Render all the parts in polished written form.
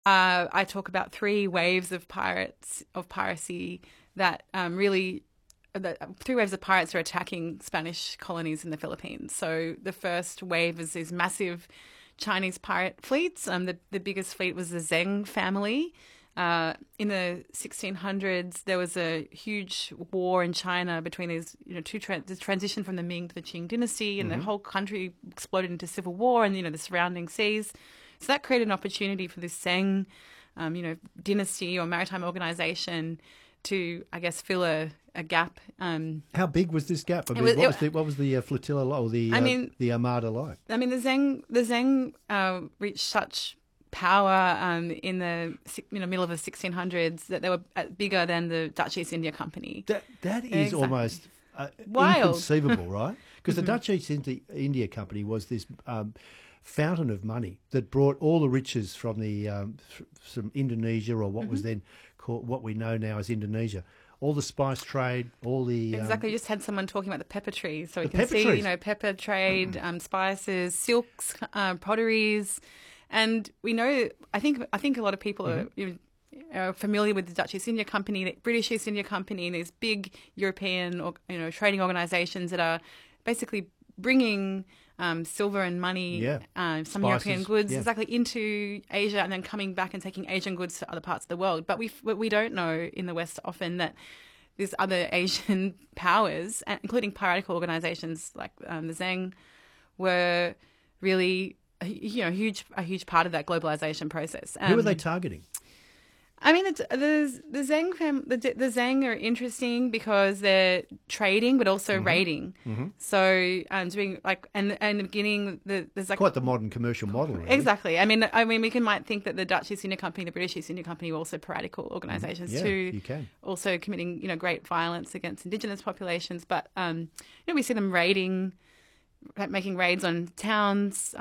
I talk about three waves of piracy that really. The three waves of pirates are attacking Spanish colonies in the Philippines. So the first wave is these massive Chinese pirate fleets. The biggest fleet was the Zheng family. In the 1600s, there was a huge war in China between these, the transition from the Ming to the Qing dynasty, and the whole country exploded into civil war, and the surrounding seas. So that created an opportunity for this Zheng, dynasty or maritime organization to, I guess, fill a gap. How big was this gap? What was the flotilla like, or the armada like? I mean, the Zheng reached such power in the middle of the 1600s that they were bigger than the Dutch East India Company. That is almost wild, inconceivable, right? Because the Dutch East India Company was this fountain of money that brought all the riches from from Indonesia, or what was then called, what we know now as Indonesia. All the spice trade, all the... Exactly. You just had someone talking about the pepper trees. So we can see, pepper trade, spices, silks, potteries. And we know, I think a lot of people are familiar with the Dutch East India Company, the British East India Company, and these big European, trading organisations that are basically bringing silver and money, some spices, European goods, exactly, into Asia, and then coming back and taking Asian goods to other parts of the world. But we don't know in the West often that these other Asian powers, including piratical organisations like the Zheng, were really a huge part of that globalisation process. Who are they targeting? I mean, the Zheng are interesting because they're trading, but also raiding. So doing and in the beginning, there's quite the modern commercial model. Really. Exactly. I mean, might think that the Dutch East India Company, the British East India Company, were also piratical organisations too. You can. Also committing great violence against indigenous populations, but we see them raiding, making raids on towns,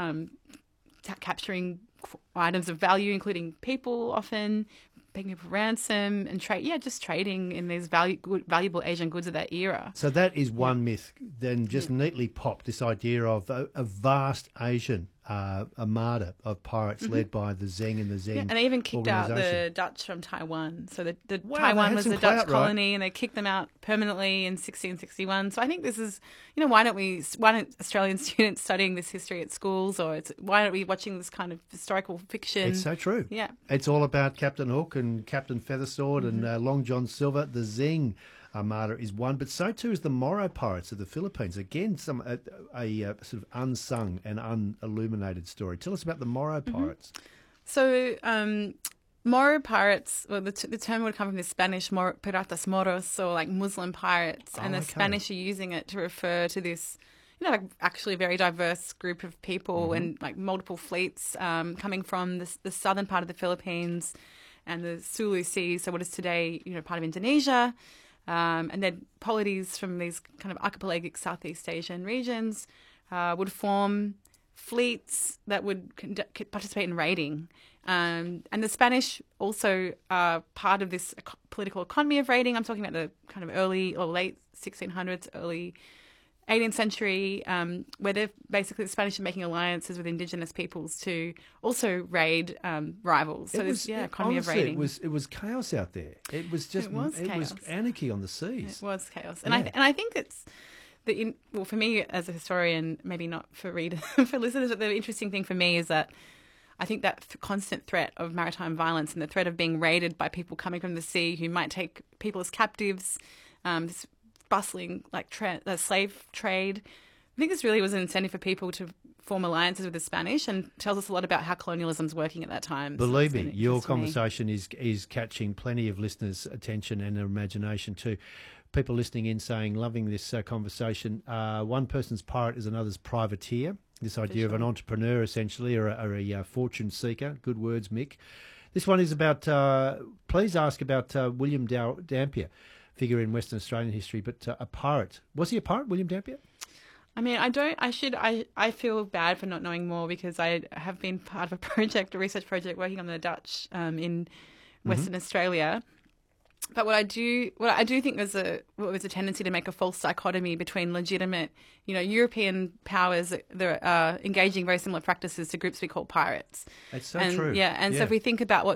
capturing items of value, including people often. Paying people ransom and just trading in these valuable Asian goods of that era. So that is one myth. Then just neatly popped this idea of a vast Asian armada of pirates led by the Zheng and the Zheng. And they even kicked out the Dutch from Taiwan. So Taiwan was a Dutch colony, and they kicked them out permanently in 1661. So I think this is, why don't Australian students studying this history at schools, or why aren't we watching this kind of historical fiction? It's so true. Yeah. It's all about Captain Hook and Captain Feathersword and Long John Silver. The Zheng armada is one, but so too is the Moro pirates of the Philippines. Again, a sort of unsung and unilluminated story. Tell us about the Moro pirates. So Moro pirates, well, the term would come from the Spanish piratas moros, or like Muslim pirates, and the Spanish are using it to refer to this, actually a very diverse group of people and multiple fleets coming from the southern part of the Philippines and the Sulu Sea, so what is today, part of Indonesia. And then polities from these kind of archipelagic Southeast Asian regions would form fleets that would participate in raiding. And the Spanish also are part of this political economy of raiding. I'm talking about the kind of early or late 1600s, early 18th century, where they're basically, the Spanish are making alliances with indigenous peoples to also raid rivals. So economy of raiding. It was chaos out there. It was anarchy on the seas. It was chaos, and I think it's for me as a historian, maybe not for readers, for listeners. But the interesting thing for me is that I think that constant threat of maritime violence and the threat of being raided by people coming from the sea who might take people as captives. This bustling slave trade. I think this really was an incentive for people to form alliances with the Spanish, and tells us a lot about how colonialism's working at that time. Believe me, your conversation is catching plenty of listeners' attention and their imagination too. People listening in saying, loving this conversation. One person's pirate is another's privateer. This idea of an entrepreneur, essentially, or a fortune seeker. Good words, Mick. This one is about, please ask about William Dampier, figure in Western Australian history, but a pirate. Was he a pirate, William Dampier? I mean, I feel bad for not knowing more, because I have been part of a research project working on the Dutch in Western Australia. But what I do think was a tendency to make a false dichotomy between legitimate, European powers that are engaging very similar practices to groups we call pirates. That's so true. So if we think about